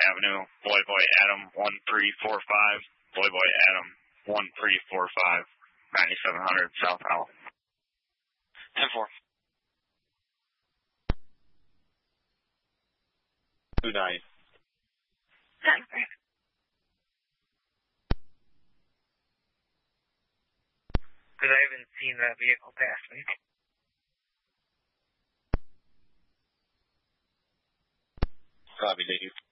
Avenue, Boy Adam 1345, Boy Adam 1345, 9700 South Howell. 10-4. 2-9. 10-3. Because I haven't seen that vehicle pass me. Copy, thank you.